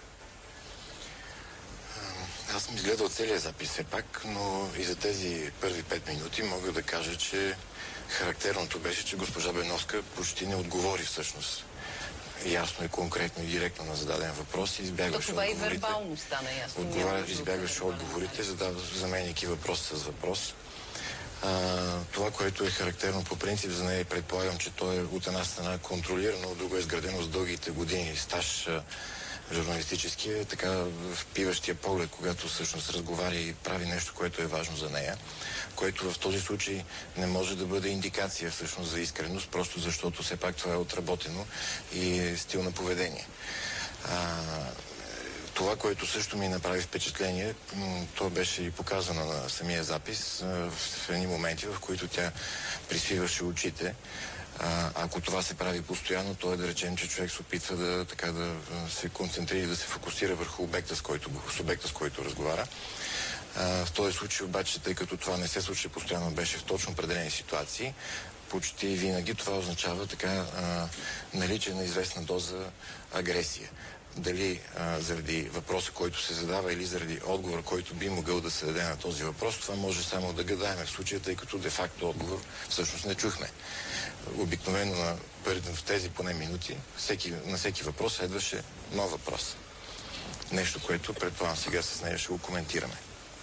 H: Аз съм изгледал целия запис все пак, но и за тези първи пет минути мога да кажа, че характерното беше, че госпожа Беновска почти не отговори всъщност. Ясно и конкретно и директно на зададен въпрос и избягваше
J: това
H: отговорите.
J: Това и вербално стана ясно.
H: Отговаря, избягваше отговорите, задава, заменяйки въпрос с въпрос. А, това, което е характерно по принцип за нея, предполагам, че то е от една страна контролирано, от друга е изградено с дългите години стаж журналистически, е така впиващия поглед, когато всъщност разговаря и прави нещо, което е важно за нея, което в този случай не може да бъде индикация всъщност за искреност, просто защото все пак това е отработено и е стил на поведение. А, това, което също ми направи впечатление, то беше и показано на самия запис в едни моменти, в които тя присвиваше очите. А, ако това се прави постоянно, то е да речем, че човек се опитва да, така, да се концентрира, да се фокусира върху обекта, с който, с обекта, с който разговаря. А, в този случай обаче, тъй като това не се случи постоянно, беше в точно определени ситуации, почти винаги това означава така а, наличие на известна доза агресия. Дали а, заради въпроса, който се задава, или заради отговора, който би могъл да се даде на този въпрос, това може само да гадаем в случая, тъй като де-факто отговор всъщност не чухме. Обикновено на, в тези поне минути всеки, на всеки въпрос следваше нов въпрос. Нещо, което предполагам сега с нея ще го коментираме.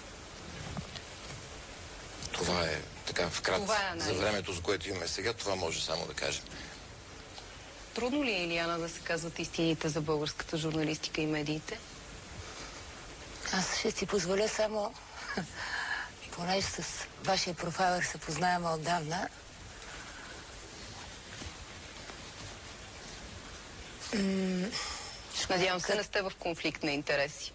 H: Това е така вкратце е, за времето, за което имаме сега, това може само да кажем.
J: Трудно ли е, Илияна, да се казват истините за българската журналистика и медиите?
K: Аз ще си позволя само, понеже с вашия профайлер се познаваме отдавна,
J: Надявам се, не сте в конфликт на интереси.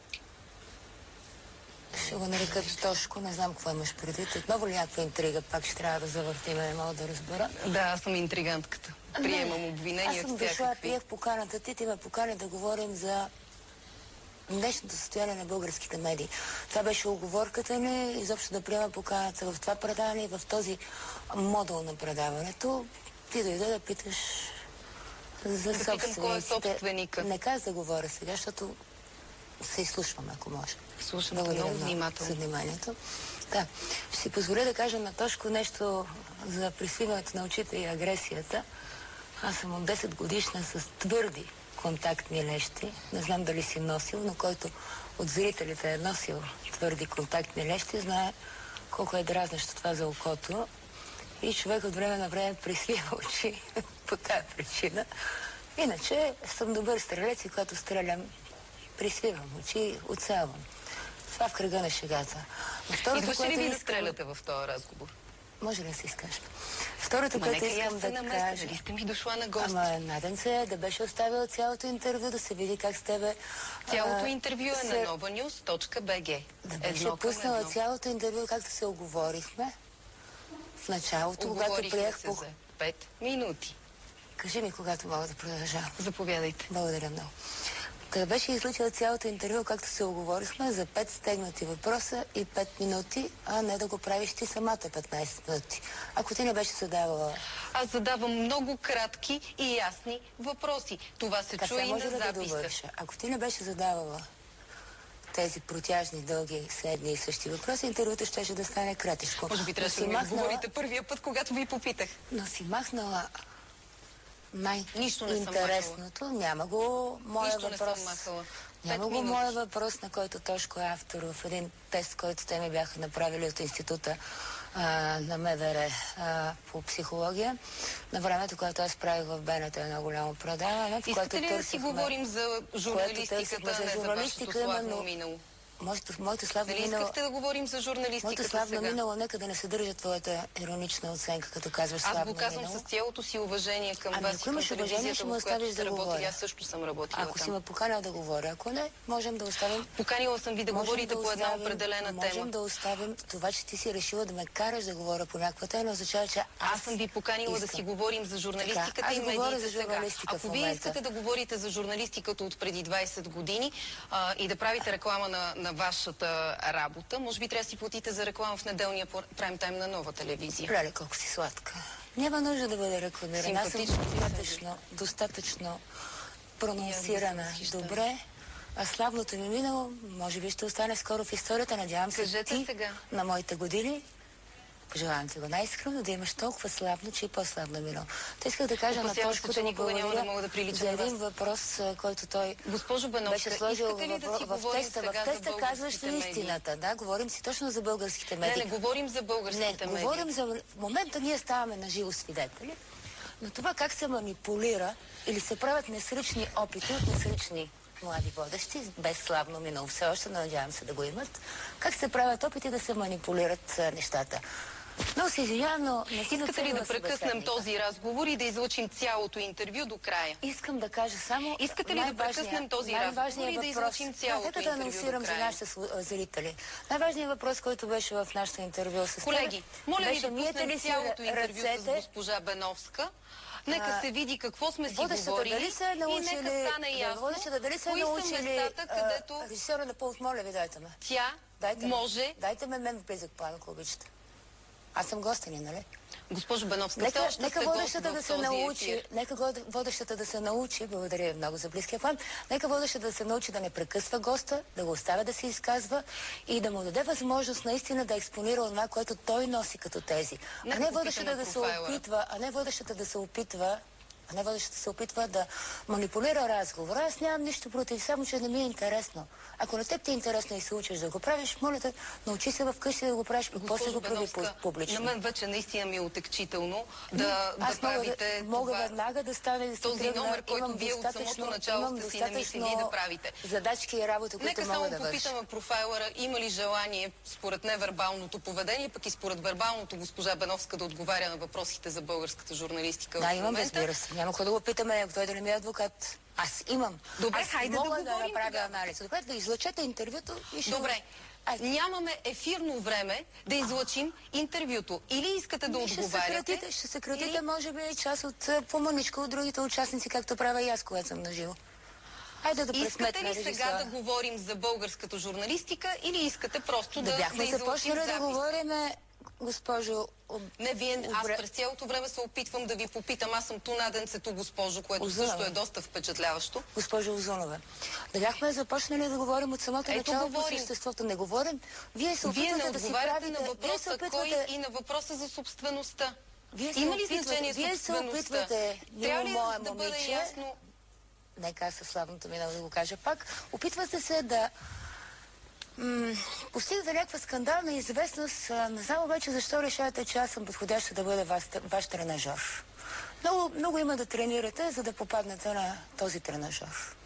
K: Ще го нарека Тошко, не знам какво имаш предвид. Отново ли някаква интрига, пак ще трябва да завъртим, не мога да разбера.
J: Да, аз съм интригантката. Приемам обвинения всякакви.
K: Аз съм дошла, приех поканата ти, ти ме покани да говорим за днешното състояние на българските медии. Това беше уговорката ни, изобщо да приема поканата в това предаване и в този модул на предаването. Ти дойде да питаш за
J: да питам кой е собственика.
K: Не каза да говоря сега, защото се изслушваме, ако може.
J: Слушам много внимателно.
K: За вниманието. Да. Ще си позволя да кажа на Тошко нещо за присвиването на очите и агресията. Аз съм от десет годишна с твърди контактни лещи. Не знам дали си носил, но който от зрителите е носил твърди контактни лещи, знае колко е дразнещо това за окото. И човек от време на време присвива очи по тази причина. Иначе съм добър стрелец и когато стрелям, присвивам очи, оцелвам. Това в кръга на шегата.
J: Идваше ли ви да стреляте в този разговор?
K: Може ли да се изкажа? Второто,
J: Ма
K: което
J: нека
K: искам
J: аз се
K: да
J: намеся,
K: кажа...
J: дали сте ми дошла на гости?
K: Ама наден се да беше оставила цялото интервю, да се види как с тебе...
J: Цялото
K: а,
J: интервю е
K: се...
J: на нова нюз точка би джи.
K: Да беше пуснала цялото интервю, както се оговорихме. В началото, когато приех...
J: се за пет минути.
K: Кажи ми, когато мога да продължавам.
J: Заповядайте.
K: Благодаря много. Къде беше излучила цялото интервю, както се оговорихме, за пет стегнати въпроса и пет минути, а не да го правиш ти самата петнайсет минути. Ако ти не беше задавала...
J: Аз задавам много кратки и ясни въпроси. Това се
K: Така,
J: чуе и на
K: може да
J: записа.
K: Ако ти не беше задавала тези протяжни, дълги, следни и същи въпроси, интервюто щеше да стане кратичко.
J: Може би трябваше да ми махнала... говорите първия път, когато ви попитах.
K: Но си махнала най-интересното. Няма го моя
J: Нищо
K: въпрос.
J: Не съм махала.
K: Няма го моя въпрос, на който Тошко е автор в един тест, който те ми бяха направили от института а, на МВР а, по психология. На времето, когато аз правих в БНТ едно голямо предаване.
J: Искате ли да си говорим за журналистиката, а не за вашето славно минало?
K: Моето, моето славно
J: Дали
K: минало...
J: искахте да говорим за журналистиката
K: моето славно
J: сега?
K: минало, нека да не съдържа твоята иронична оценка, като казваш славно минало.
J: Аз го казвам минало. С цялото си уважение към
K: ами,
J: вас и към телевизията, в която сте
K: да
J: работили. Аз също съм работила
K: Ако
J: там.
K: си ме поканял да говоря, ако не, можем да оставим...
J: Поканила съм ви да
K: можем
J: говорите
K: да
J: по една
K: оставим,
J: определена
K: можем
J: тема.
K: Можем да оставим това, че ти си решила да ме караш да говоря по някаква тема, означава, че аз
J: Аз съм ви поканила
K: искам.
J: да си говорим за журналистиката
K: така,
J: и медиите сега. Ако вие
K: момента.
J: искате да говорите за журналистиката от преди двайсет години а, и да правите реклама на, на вашата работа, може би трябва да си платите за реклама в неделния прайм тайм на Нова телевизия.
K: Леле, колко си сладка. Няма нужда да бъде рекламирана. Аз съм достатъчно, достатъчно прононсирана добре. А славното ми минало, може би ще остане скоро в историята. Надявам се
J: Кажете
K: ти
J: сега.
K: На моите години. Пожелавам ти го най-искрено, да имаш толкова славно, че и по-славно минало. Те исках да кажа на Тошко да му благодаря
J: да мога да прилича
K: за един въпрос, който той
J: Госпожо Бановска,
K: беше сложил
J: искате ли да си
K: в, в текста. В текста казваш ли истината? Да, говорим си точно за българските медии.
J: Не, не говорим за българските
K: не,
J: медии.
K: Говорим за... В момента ние ставаме на живо свидетели, но това как се манипулира или се правят несръчни опити от несръчни млади водещи, без славно минало все още, надявам се да го имат, как се правят опити да се манипулират а, нещата. Но се извинявам, но не си
J: Искате ли да прекъснем този разговор и да излъчим цялото интервю до края?
K: Искам да кажа само
J: Искате ли да прекъснем този разговор и да излъчим цялото интервю до края?
K: Нека да анонсирам за нашите зрители. Най-важният въпрос, който беше в нашото интервю с
J: колеги, моля ви да пуснем цялото интервю
K: ръцете...
J: с госпожа Бановска. Нека се види какво сме си говорили
K: дали са научили,
J: и нека стане ясно
K: водещата, дали са
J: кои
K: научили,
J: са местата, където
K: режисьора на Пулс, моля ви, дайте ме.
J: Тя
K: дайте
J: може...
K: Ме. Дайте ме мен в близък план, ако обичате. Аз съм гостени, нали?
J: Госпожо Бановска,
K: нека,
J: все още
K: нека
J: сте
K: водещата да се научи,
J: ефир.
K: нека водещата да се научи, благодаря много за близкия план, нека водещата да се научи да не прекъсва госта, да го оставя да се изказва и да му даде възможност наистина да експонира това, което той носи като тези.
J: Нека
K: а не водещата да се
J: профайла.
K: опитва, а не водещата да се опитва а не водещата се опитва да манипулира разговора. Аз нямам нищо против, само че не ми е интересно. Ако на теб ти е интересно и се учиш да го правиш, моля те, научи се вкъщи да го правиш, после го прави публично.
J: На мен вече наистина ми е отекчително да,
K: аз
J: да правите
K: мога, мога
J: това,
K: веднага да стане да
J: този тръгна, номер, който вие от самото начало сте си намислили да правите.
K: Задачки и работа, които
J: Нека
K: мога да
J: само попитаме профайлера, има ли желание според невербалното поведение, пък и според вербалното госпожа Бановска да отговаря на въпросите за българската журналистика
K: да,
J: в
K: имам,
J: момента.
K: разбира се. Няма какво да го питаме, ако той да не ми е адвокат. Аз имам.
J: Добре,
K: Аз
J: хайде
K: мога
J: да
K: да
J: говорим
K: направя
J: тогава.
K: анализ. Добре, да излъчете интервюто и ще...
J: Добре. Айде. Нямаме ефирно време да излъчим интервюто. Или искате да
K: ще
J: отговаряте...
K: Съкратите, ще съкратите,
J: или...
K: може би, част от по-мъничко от другите участници, както правя и аз, когато съм наживо. Айде да
J: искате ли сега да говорим за българската журналистика или искате просто да,
K: да, бяхме
J: да излъчим
K: започнали
J: запис?
K: да говорим, госпожо...
J: Не, вие, аз през цялото време се опитвам да ви попитам. Аз съм ту наденцето, госпожо, което Узунова. също е доста впечатляващо.
K: Госпожо Узунова, да бяхме започнали да говорим от самото
J: Ето
K: начало
J: говорим.
K: по съществото. Не говорим. Вие се
J: Вие не
K: да си
J: отговаряте
K: правите...
J: на въпроса
K: опитвате...
J: кой и на въпроса за собствеността.
K: Вие
J: Има ли
K: опитвате...
J: значение
K: Вие
J: собствеността?
K: се опитвате,
J: трябва ли
K: мое
J: да бъде
K: момиче,
J: ясно?
K: Нека аз със славното минало да го кажа пак. Опитвате се да постигате някаква скандална известност. Не знам обаче защо решавате, че аз съм подходяща да бъда ваш, ваш тренажор. Много, много има да тренирате, за да попаднете на този тренажор.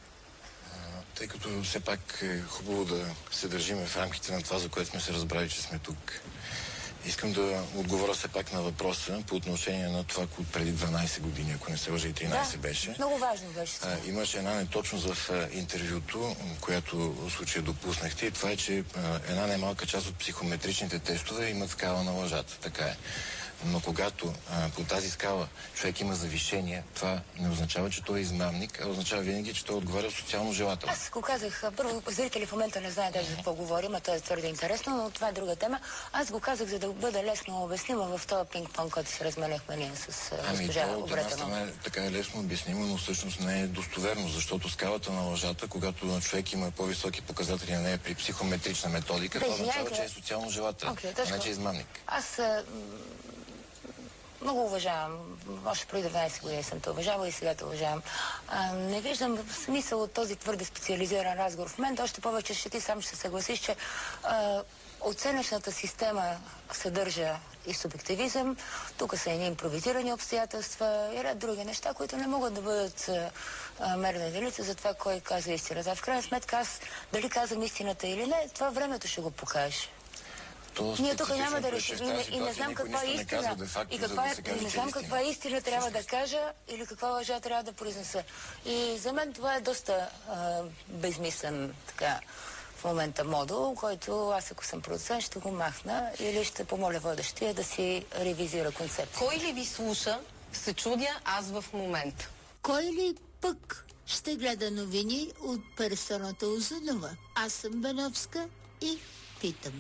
H: Тъй като все пак е хубаво да се държиме в рамките на това, за което сме се разбрали, че сме тук. Искам да отговоря все пак на въпроса по отношение на това, което преди дванайсет години, ако не се лъжа и тринайсет
K: да,
H: беше.
K: Много важно беше.
H: А, имаше една неточност в а, интервюто, която в случая допуснахте, и това е, че а, една немалка част от психометричните тестове имат скала на лъжата. Така е. Но когато а, по тази скала човек има завишение, това не означава, че той е измамник, а означава винаги, че той отговаря социално желателно.
K: Аз го казах. Първо, зрители в момента не знаят даже за какво говорим, а това е твърде интересно, но това е друга тема. Аз го казах, за да бъде лесно обяснимо в този пинг-понг, който се разменяхме ние с
H: ами,
K: госпожа
H: Обретанова. Ами, от една страна е така е лесно обяснимо, но всъщност не е достоверно, защото скалата на лъжата, когато на човек има по-високи показатели на нея при психометрична методика,
K: да,
H: това означава, че е социално желателен, okay, а не че е измамник.
K: Аз много уважавам. Още преди дванайсет години съм те уважавала и сега те уважавам. А, не виждам смисъл от този твърде специализиран разговор в момента. Още повече ще ти сам ще се съгласиш, че а, оценъчната система съдържа и субективизъм. Тук са едни импровизирани обстоятелства и ред други неща, които не могат да бъдат а, мерна единица за това кой казва истината. В крайна сметка аз дали казвам истината или не, това времето ще го покаже. Ние тук няма да решим и, и не знам каква е истина. И каква е, да не знам каква истина трябва да кажа или каква лъжа трябва да произнеса. И за мен това е доста а, безмислен така в момента модул, който аз ако съм продуцент ще го махна или ще помоля водещия да си ревизира концепция.
J: Кой ли ви слуша, се чудя аз в момента?
I: Кой ли пък ще гледа новини от персоната Узунова? Аз съм Беновска и питам.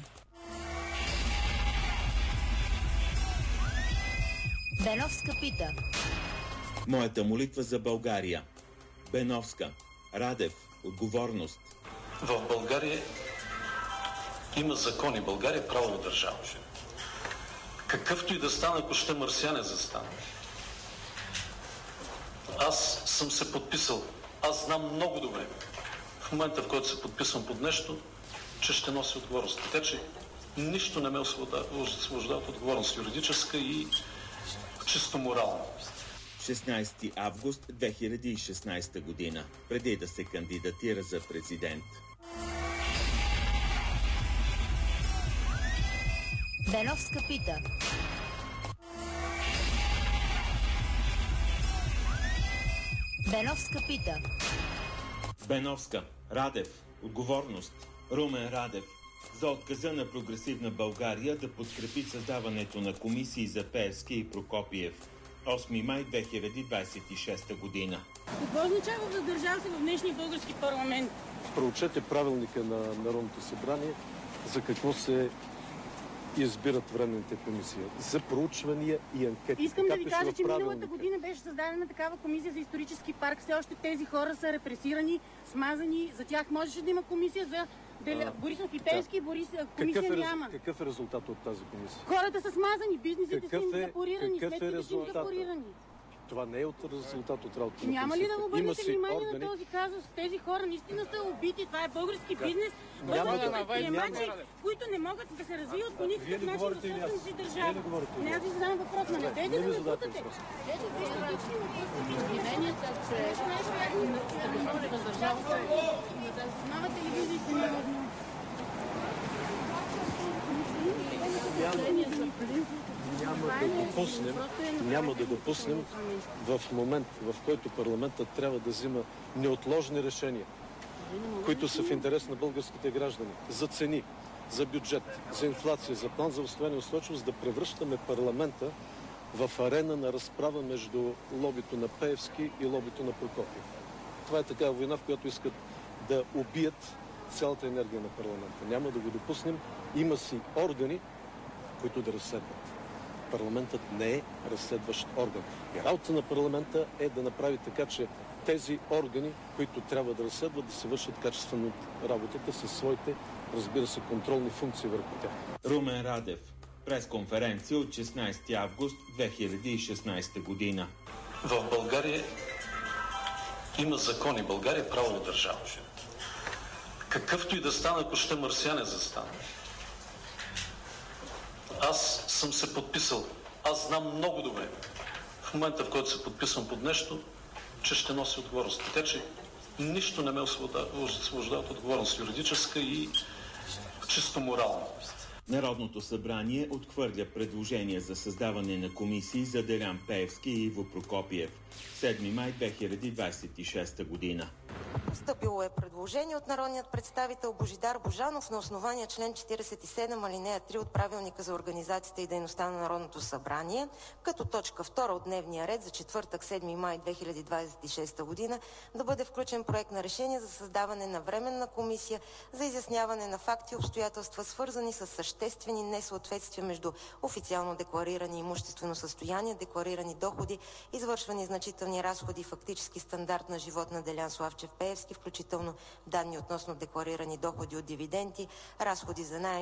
I: Беновска пита.
B: Моята молитва за България. Беновска. Радев. Отговорност.
L: В България има закони. България е правова държава. Какъвто и да стане, ако ще марсиане застане. Аз съм се подписал. Аз знам много добре в момента, в който се подписвам под нещо, че ще носи отговорност. Така че нищо не ме освобождава от отговорност юридическа и чисто морално.
B: шестнайсети август две хиляди и шестнайсета година, преди да се кандидатира за президент.
I: Беновска пита. Беновска пита.
B: Беновска. Радев. Отговорност. Румен Радев. За отказа на прогресивна България да подкрепи създаването на комисии за Пеевски и Прокопиев. осми май две хиляди двайсет и шеста година.
M: Какво означава задържава се в днешния български парламент?
N: Проучете правилника на Народното събрание за какво се избират временните комисии. За проучвания и анкети.
M: Искам да ви кажа, че миналата година беше създадена такава комисия за исторически парк. Все още тези хора са репресирани, смазани. За тях можеше да има комисия за Деля... Борисов и Пеевски, Борис... комисия
N: какъв е,
M: няма.
N: Какъв е резултат от тази комисия?
M: Хората са смазани, бизнесите
N: какъв
M: са им
N: е,
M: запорирани,
N: сметките
M: е са им запорирани.
N: Това не е от резултат от работа.
M: Няма ли да му обърнете внимание
N: органи...
M: на този казус? Тези хора наистина са убити. Това е български
N: да.
M: бизнес. Български предприемачи, които не могат да се развиват по никакъв начин в собствената си държава. Не, аз ви задавам въпрос, но не дайте да ме бутате. Обвиненията, че стабилната държава се знава телевизиите народно.
N: Няма да допуснем, няма да допуснем в момент, в който парламентът трябва да взима неотложни решения, които са в интерес на българските граждани, за цени, за бюджет, за инфлация, за план за възстановяване и устойчивост, да превръщаме парламента в арена на разправа между лобито на Пеевски и лобито на Прокопиев. Това е такава война, в която искат да убият цялата енергия на парламента. Няма да го допуснем. Има си органи, които да разследват. Парламентът не е разследващ орган. И работа на парламента е да направи така, че тези органи, които трябва да разследват, да се вършат качествено работата със своите, разбира се, контролни функции върху тях.
B: Румен Радев. Пресконференция от шестнайсети август две хиляди и шестнайсета година.
L: В България има закони. България е правова държава. Какъвто и да стане, ако ще марсиане застане. Аз съм се подписал. Аз знам много добре в момента, в който се подписвам под нещо, че ще носи отговорност. Така че нищо не ме освобождава от отговорност юридическа и чисто морално.
B: Народното събрание отхвърля предложение за създаване на комисии за Делян Пеевски и Иво Прокопиев. седми май две хиляди двадесет и шеста година.
C: Постъпило е предложение от народният представител Божидар Божанов на основание член четиридесет и седем алинея три от Правилника за организацията и дейността на Народното събрание, като точка втора от дневния ред за четвъртък, седми май две хиляди двадесет и шеста година, да бъде включен проект на решение за създаване на временна комисия за изясняване на факти и обстоятелства, свързани с съществени несъответствия между официално декларирани имуществено състояние, декларирани доходи, извършвани значителни разходи и фактически стандарт на живот на Делян Славчев Пеевски, включително данни относно декларирани доходи от дивиденти, разходи за наем